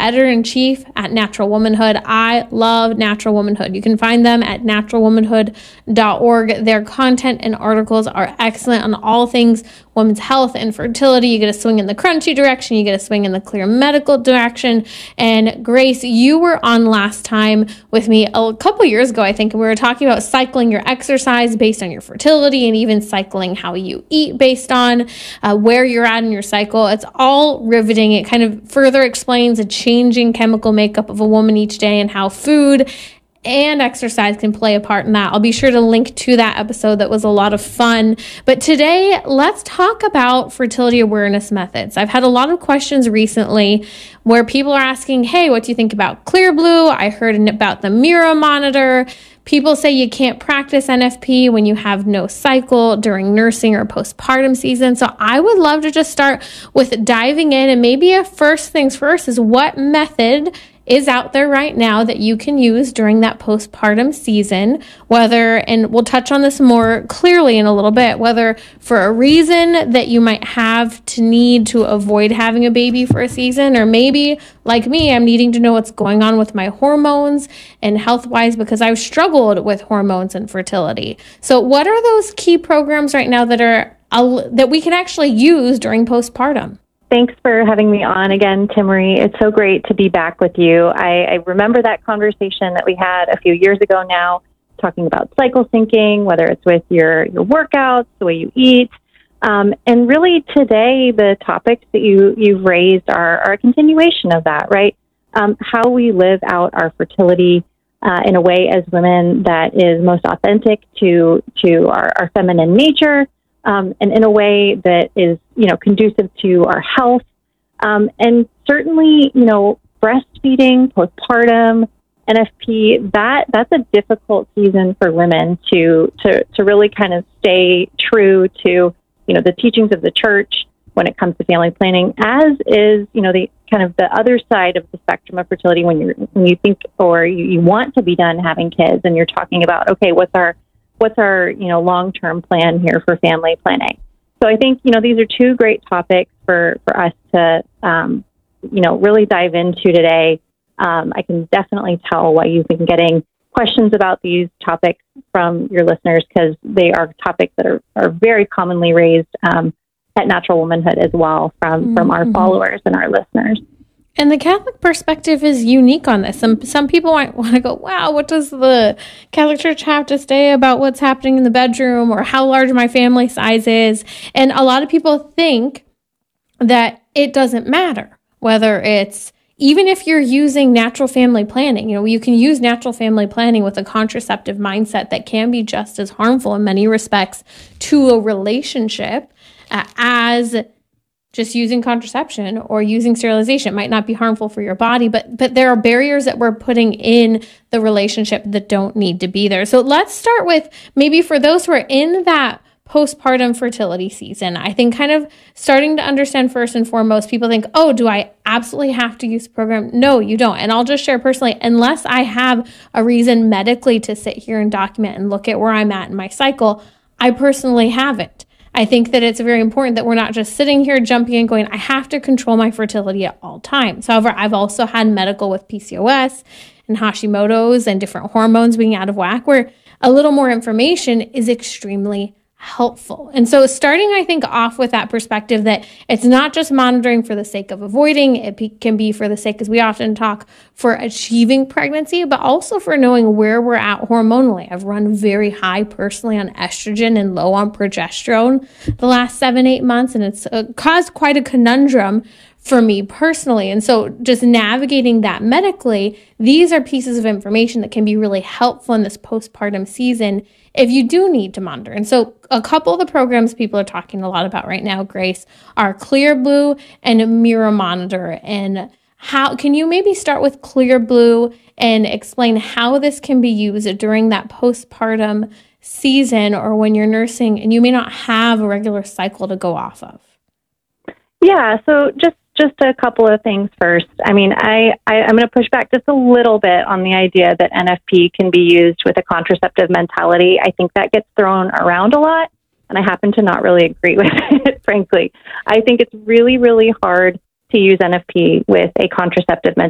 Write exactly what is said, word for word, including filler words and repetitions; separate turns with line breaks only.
editor-in-chief at Natural Womanhood. I love Natural Womanhood. You can find them at natural womanhood dot org. Their content and articles are excellent on all things women's health and fertility. You get a swing in the crunchy direction. You get a swing in the clear medical direction. And Grace, you were on last time with me a couple years ago, I think, and we were talking about cycling your exercise based on your fertility and even cycling how you eat based on uh, where you're at in your cycle. It's all riveting. It kind of further explains the changing chemical makeup of a woman each day and how food and exercise can play a part in that. I'll be sure to link to that episode. That was a lot of fun. But today, let's talk about fertility awareness methods. I've had a lot of questions recently where people are asking, hey, what do you think about Clearblue? I heard about the Mira monitor. People say you can't practice N F P when you have no cycle during nursing or postpartum season. So I would love to just start with diving in, and maybe a first things first is what method is out there right now that you can use during that postpartum season, whether, and we'll touch on this more clearly in a little bit, whether for a reason that you might have to need to avoid having a baby for a season, or maybe like me, I'm needing to know what's going on with my hormones and health-wise because I've struggled with hormones and fertility. So what are those key programs right now that are uh, that we can actually use during postpartum?
Thanks for having me on again, Timmerie. It's so great to be back with you. I, I remember that conversation that we had a few years ago now, talking about cycle syncing, whether it's with your, your workouts, the way you eat. Um, and really today, the topics that you, you've raised are, are a continuation of that, right? Um, how we live out our fertility uh, in a way as women that is most authentic to, to our, our feminine nature. Um, and in a way that is, you know, conducive to our health. Um, and certainly, you know, breastfeeding, postpartum, N F P, that that's a difficult season for women to, to, to really kind of stay true to, you know, the teachings of the church when it comes to family planning, as is, you know, the kind of the other side of the spectrum of fertility when you when you think or you, you want to be done having kids and you're talking about, okay, what's our what's our, you know, long-term plan here for family planning? So I think, you know, these are two great topics for, for us to, um, you know, really dive into today. Um, I can definitely tell why you've been getting questions about these topics from your listeners, because they are topics that are, are very commonly raised um, at Natural Womanhood as well from, mm-hmm. from our followers and our listeners.
And the Catholic perspective is unique on this. Some some people might want to go, wow, what does the Catholic Church have to say about what's happening in the bedroom or how large my family size is? And a lot of people think that it doesn't matter whether it's, even if you're using natural family planning, you know, you can use natural family planning with a contraceptive mindset that can be just as harmful in many respects to a relationship uh, as just using contraception or using sterilization. It might not be harmful for your body, but but there are barriers that we're putting in the relationship that don't need to be there. So let's start with maybe for those who are in that postpartum fertility season, I think kind of starting to understand first and foremost, people think, oh, do I absolutely have to use the program? No, you don't. And I'll just share personally, unless I have a reason medically to sit here and document and look at where I'm at in my cycle, I personally haven't. I think that it's very important that we're not just sitting here jumping and going, I have to control my fertility at all times. However, I've also had medical with P C O S and Hashimoto's and different hormones being out of whack, where a little more information is extremely helpful. And so starting, I think, off with that perspective that it's not just monitoring for the sake of avoiding, it be, can be for the sake, as we often talk, for achieving pregnancy, but also for knowing where we're at hormonally. I've run very high personally on estrogen and low on progesterone the last seven, eight months, and it's uh, caused quite a conundrum for me personally. And so just navigating that medically, these are pieces of information that can be really helpful in this postpartum season if you do need to monitor. And so a couple of the programs people are talking a lot about right now, Grace, are Clearblue and Mira Monitor. And how can you maybe start with Clearblue and explain how this can be used during that postpartum season or when you're nursing and you may not have a regular cycle to go off of?
Yeah, so just Just a couple of things first. I mean, I, I, I'm going to push back just a little bit on the idea that N F P can be used with a contraceptive mentality. I think that gets thrown around a lot, and I happen to not really agree with it, frankly. I think it's really, really hard to use N F P with a contraceptive